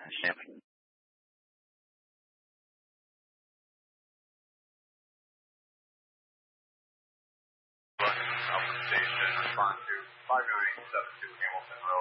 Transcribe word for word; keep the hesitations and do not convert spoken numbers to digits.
Champaign. Alpha Station, respond to five nine seven two Hamilton Road.